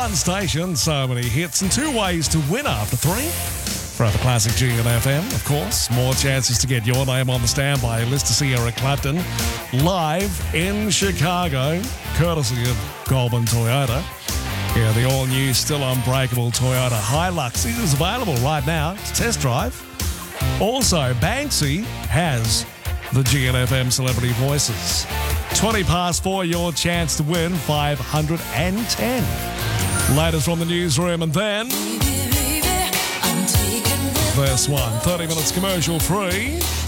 One station, so many hits, and two ways to win after three. Forever Classic G and FM, of course. More chances to get your name on the standby list to see Eric Clapton live in Chicago, courtesy of Goldman Toyota. Yeah, the all-new, still unbreakable Toyota Hilux is available right now to test drive. Also, Banksy has the G and FM Celebrity Voices. 20 past 4, your chance to win 510. Latest from the newsroom, and then this one, 30 minutes commercial free.